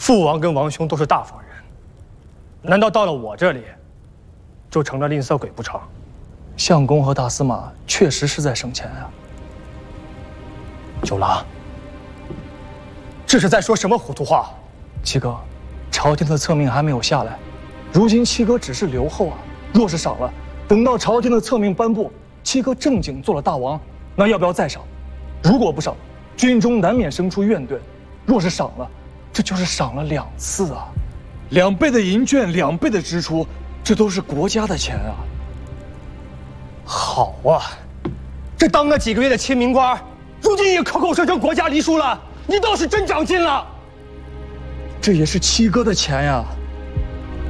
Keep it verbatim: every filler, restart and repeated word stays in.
父王跟王兄都是大方人，难道到了我这里，就成了吝啬鬼不成？相公和大司马确实是在省钱啊。九郎，这是在说什么糊涂话？七哥，朝廷的册命还没有下来，如今七哥只是留后啊。若是赏了，等到朝廷的册命颁布，七哥正经做了大王，那要不要再赏？如果不赏，军中难免生出怨怼；若是赏了，这就是赏了两次啊，两倍的银券，两倍的支出，这都是国家的钱啊。好啊，这当了几个月的亲民官，如今也口口声声国家黎书了，你倒是真长进了。这也是七哥的钱呀。